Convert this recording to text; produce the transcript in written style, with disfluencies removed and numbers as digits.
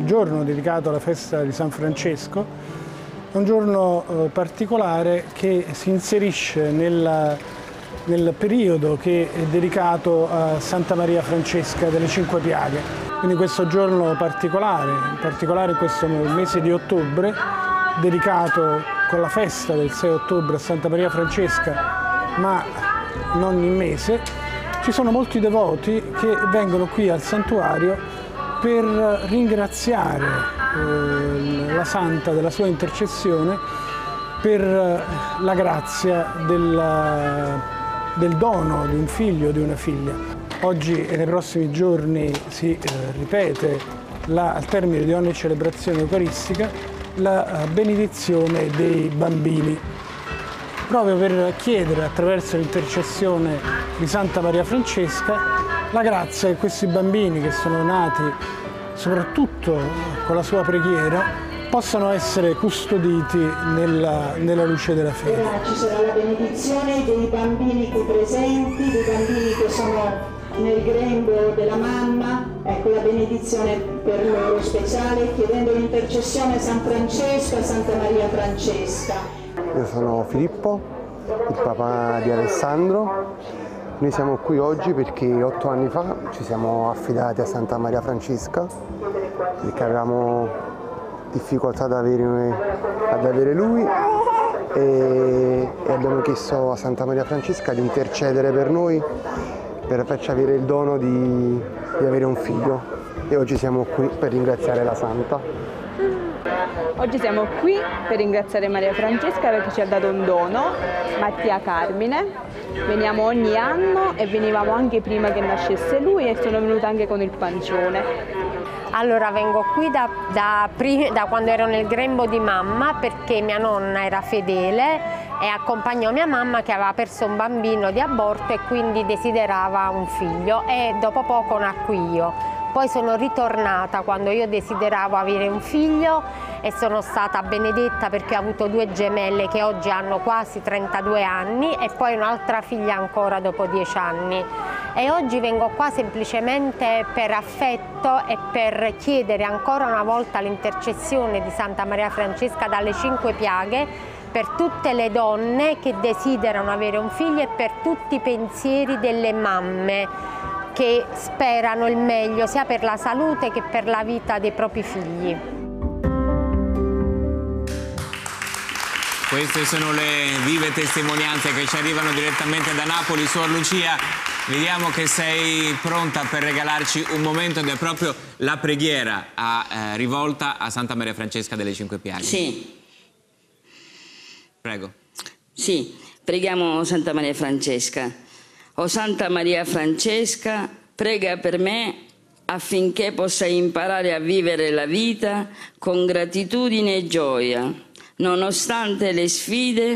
giorno dedicato alla festa di San Francesco, è un giorno particolare che si inserisce nel periodo che è dedicato a Santa Maria Francesca delle Cinque Piaghe. Quindi questo giorno particolare, in particolare questo mese di ottobre, dedicato con la festa del 6 ottobre a Santa Maria Francesca, ma in ogni mese, ci sono molti devoti che vengono qui al santuario per ringraziare la Santa della sua intercessione per la grazia del dono di un figlio o di una figlia. Oggi e nei prossimi giorni si ripete, al termine di ogni celebrazione eucaristica, la benedizione dei bambini, proprio per chiedere attraverso l'intercessione di Santa Maria Francesca la grazia che questi bambini che sono nati soprattutto con la sua preghiera possano essere custoditi nella luce della fede. Ci sarà la benedizione dei bambini qui presenti, dei bambini che sono nel grembo della mamma, ecco la benedizione per loro speciale, chiedendo l'intercessione a San Francesco, a Santa Maria Francesca. Io sono Filippo, il papà di Alessandro. Noi siamo qui oggi perché 8 anni fa ci siamo affidati a Santa Maria Francesca perché avevamo difficoltà ad avere lui e abbiamo chiesto a Santa Maria Francesca di intercedere per noi per farci avere il dono di avere un figlio, e oggi siamo qui per ringraziare la Santa. Oggi siamo qui per ringraziare Maria Francesca perché ci ha dato un dono, Mattia Carmine. Veniamo ogni anno e venivamo anche prima che nascesse lui e sono venuta anche con il pancione. Allora vengo qui da quando ero nel grembo di mamma perché mia nonna era fedele e accompagnò mia mamma che aveva perso un bambino di aborto e quindi desiderava un figlio, e dopo poco nacqui io. Poi sono ritornata quando io desideravo avere un figlio e sono stata benedetta perché ho avuto 2 gemelle che oggi hanno quasi 32 anni e poi un'altra figlia ancora dopo 10 anni. E oggi vengo qua semplicemente per affetto e per chiedere ancora una volta l'intercessione di Santa Maria Francesca dalle Cinque Piaghe per tutte le donne che desiderano avere un figlio e per tutti i pensieri delle mamme che sperano il meglio sia per la salute che per la vita dei propri figli. Queste sono le vive testimonianze che ci arrivano direttamente da Napoli. Suor Lucia, vediamo che sei pronta per regalarci un momento ed è proprio la preghiera rivolta a Santa Maria Francesca delle Cinque Piaghe. Sì. Prego. Sì, preghiamo Santa Maria Francesca. O Santa Maria Francesca, prega per me affinché possa imparare a vivere la vita con gratitudine e gioia, nonostante le sfide